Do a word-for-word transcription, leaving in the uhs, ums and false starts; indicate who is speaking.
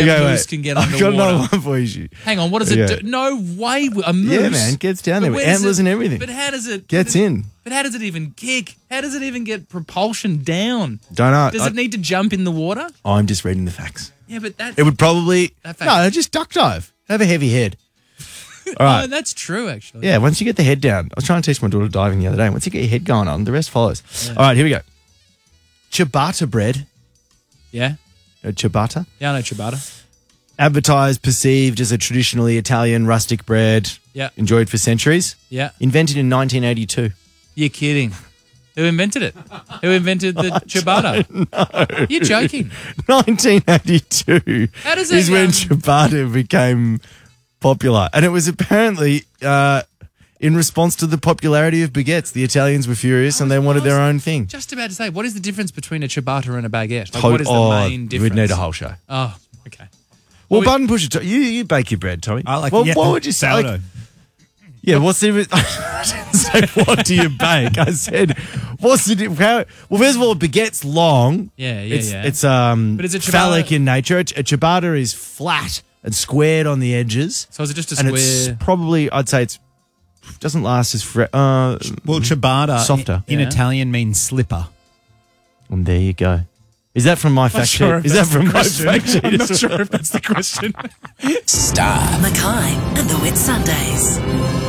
Speaker 1: Okay,
Speaker 2: moose
Speaker 1: wait.
Speaker 2: can get
Speaker 1: I've got
Speaker 2: underwater.
Speaker 1: another one for you.
Speaker 2: Hang on, what does it
Speaker 1: Okay.
Speaker 2: do? No way, a moose.
Speaker 1: Yeah, man, gets down
Speaker 2: But
Speaker 1: there with
Speaker 2: where does
Speaker 1: antlers
Speaker 2: it-
Speaker 1: and everything.
Speaker 2: But how does it
Speaker 1: Gets
Speaker 2: but it-
Speaker 1: in.
Speaker 2: But how does it even kick? How does it even get propulsion down?
Speaker 1: Don't know.
Speaker 2: Does
Speaker 1: I-
Speaker 2: it need to jump in the water?
Speaker 1: I'm just reading the facts.
Speaker 2: Yeah, but that.
Speaker 1: It would probably
Speaker 2: That fact-
Speaker 1: no, just duck dive. Have a heavy head. All
Speaker 2: Oh,
Speaker 1: right.
Speaker 2: that's true, actually.
Speaker 1: Yeah, once you get the head down. I was trying to teach my daughter diving the other day. Once you get your head going on, the rest follows.
Speaker 2: Yeah.
Speaker 1: All right, here we go. Ciabatta bread.
Speaker 2: Yeah.
Speaker 1: Uh, ciabatta.
Speaker 2: Yeah, I know ciabatta.
Speaker 1: Advertised, perceived as a traditionally Italian rustic bread.
Speaker 2: Yeah.
Speaker 1: Enjoyed for centuries.
Speaker 2: Yeah.
Speaker 1: Invented in nineteen eighty-two.
Speaker 2: You're kidding. Who invented it? Who invented the ciabatta?
Speaker 1: No.
Speaker 2: You're joking.
Speaker 1: nineteen eighty-two
Speaker 2: How does
Speaker 1: is
Speaker 2: that,
Speaker 1: when
Speaker 2: um,
Speaker 1: ciabatta became popular. And it was apparently uh, in response to the popularity of baguettes. The Italians were furious and they wanted their own thing.
Speaker 2: Just about to say, what is the difference between a ciabatta and a baguette? Like,
Speaker 1: To-
Speaker 2: what is the
Speaker 1: oh,
Speaker 2: main difference?
Speaker 1: We'd need a whole show.
Speaker 2: Oh, okay.
Speaker 1: Well,
Speaker 2: we-
Speaker 1: button pusher, To- you you bake your bread, Tommy.
Speaker 3: I like
Speaker 1: well,
Speaker 3: yeah,
Speaker 1: what would you say? Like,
Speaker 3: sourdough.
Speaker 1: yeah, what's the? I didn't say what do you bake. I said what's the? di- How, well, first of all, baguette's long.
Speaker 2: Yeah, yeah,
Speaker 1: it's,
Speaker 2: yeah.
Speaker 1: It's um,
Speaker 2: But is it ciabatta-
Speaker 1: phallic in nature. A ciabatta is flat and squared on the edges.
Speaker 2: So is it just a
Speaker 1: and
Speaker 2: square?
Speaker 1: it's probably, I'd say it's doesn't last as fresh. Uh,
Speaker 3: Well, ciabatta
Speaker 1: Softer.
Speaker 3: in, in
Speaker 2: Yeah.
Speaker 3: Italian means slipper.
Speaker 1: and there you go. Is that from my fact
Speaker 2: sure
Speaker 1: sheet?
Speaker 2: if
Speaker 1: Is that
Speaker 2: that's
Speaker 1: from
Speaker 2: the
Speaker 1: my
Speaker 2: question.
Speaker 1: fact sheet?
Speaker 2: I'm not sure if that's the question.
Speaker 4: Mackay and the Wit Sundays.